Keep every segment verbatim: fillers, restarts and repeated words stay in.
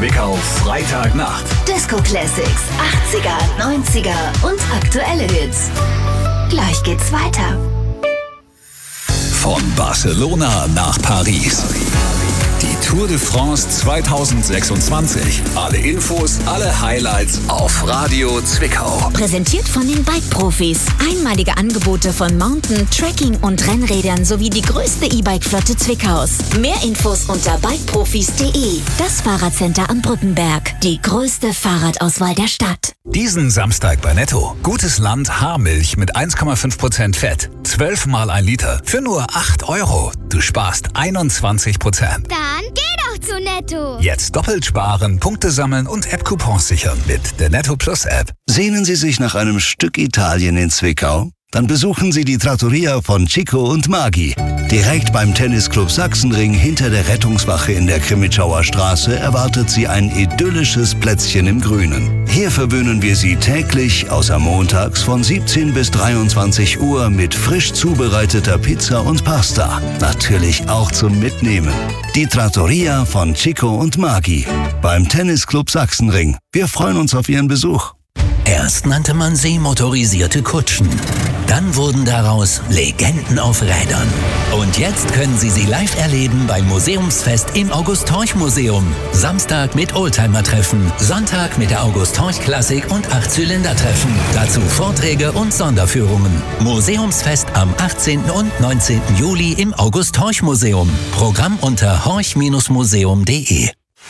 Zwickau Freitagnacht. Disco Classics, achtziger, neunziger und aktuelle Hits. Gleich geht's weiter. Von Barcelona nach Paris. Die Tour de France zweitausendsechsundzwanzig. Alle Infos, alle Highlights auf Radio Zwickau. Präsentiert von den Bike-Profis. Einmalige Angebote von Mountain-, Trekking- und Rennrädern sowie die größte E-Bike-Flotte Zwickaus. Mehr Infos unter bikeprofis punkt de. Das Fahrradcenter am Brückenberg. Die größte Fahrradauswahl der Stadt. Diesen Samstag bei Netto. Gutes Land Haarmilch mit eins Komma fünf Prozent Fett. zwölf mal ein Liter für nur acht Euro. Du sparst einundzwanzig Prozent. Dann geh doch zu Netto. Jetzt doppelt sparen, Punkte sammeln und App-Coupons sichern mit der Netto Plus App. Sehnen Sie sich nach einem Stück Italien in Zwickau? Dann besuchen Sie die Trattoria von Chico und Magi. Direkt beim Tennisclub Sachsenring hinter der Rettungswache in der Krimitschauer Straße erwartet Sie ein idyllisches Plätzchen im Grünen. Hier verwöhnen wir Sie täglich, außer montags von siebzehn bis dreiundzwanzig Uhr mit frisch zubereiteter Pizza und Pasta. Natürlich auch zum Mitnehmen. Die Trattoria von Chico und Magi beim Tennisclub Sachsenring. Wir freuen uns auf Ihren Besuch. Erst nannte man sie motorisierte Kutschen. Dann wurden daraus Legenden auf Rädern. Und jetzt können Sie sie live erleben beim Museumsfest im August-Horch-Museum. Samstag mit Oldtimer-Treffen, Sonntag mit der August-Horch-Klassik und Acht-Zylinder-Treffen. Dazu Vorträge und Sonderführungen. Museumsfest am achtzehnten und neunzehnten Juli im August-Horch-Museum. Programm unter horch museum punkt de.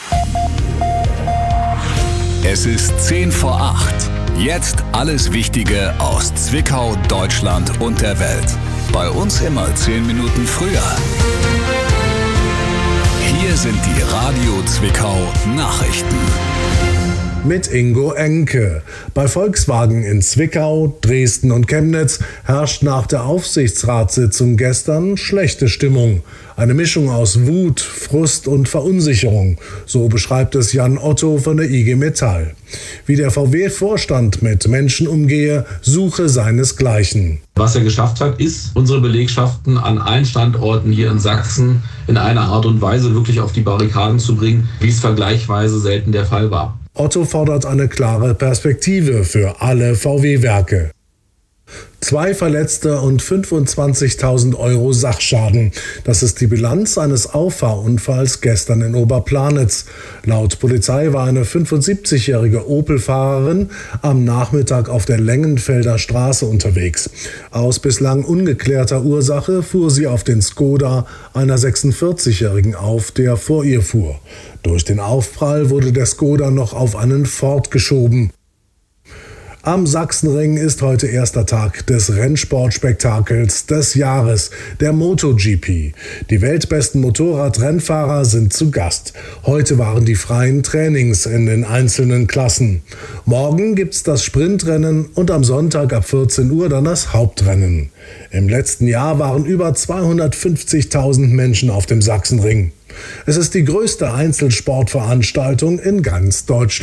Es ist zehn vor acht. Jetzt alles Wichtige aus Zwickau, Deutschland und der Welt. Bei uns immer zehn Minuten früher. Hier sind die Radio Zwickau Nachrichten. Mit Ingo Enke. Bei Volkswagen in Zwickau, Dresden und Chemnitz herrscht nach der Aufsichtsratssitzung gestern schlechte Stimmung. Eine Mischung aus Wut, Frust und Verunsicherung. So beschreibt es Jan Otto von der I G Metall. Wie der V W-Vorstand mit Menschen umgehe, suche seinesgleichen. Was er geschafft hat, ist, unsere Belegschaften an allen Standorten hier in Sachsen in einer Art und Weise wirklich auf die Barrikaden zu bringen, wie es vergleichsweise selten der Fall war. Otto fordert eine klare Perspektive für alle V W-Werke. Zwei Verletzte und fünfundzwanzigtausend Euro Sachschaden. Das ist die Bilanz eines Auffahrunfalls gestern in Oberplanitz. Laut Polizei war eine fünfundsiebzigjährige Opel-Fahrerin am Nachmittag auf der Lengenfelder Straße unterwegs. Aus bislang ungeklärter Ursache fuhr sie auf den Skoda einer sechsundvierzigjährigen auf, der vor ihr fuhr. Durch den Aufprall wurde der Skoda noch auf einen Ford geschoben. Am Sachsenring ist heute erster Tag des Rennsportspektakels des Jahres, der MotoGP. Die weltbesten Motorradrennfahrer sind zu Gast. Heute waren die freien Trainings in den einzelnen Klassen. Morgen gibt's das Sprintrennen und am Sonntag ab vierzehn Uhr dann das Hauptrennen. Im letzten Jahr waren über zweihundertfünfzigtausend Menschen auf dem Sachsenring. Es ist die größte Einzelsportveranstaltung in ganz Deutschland.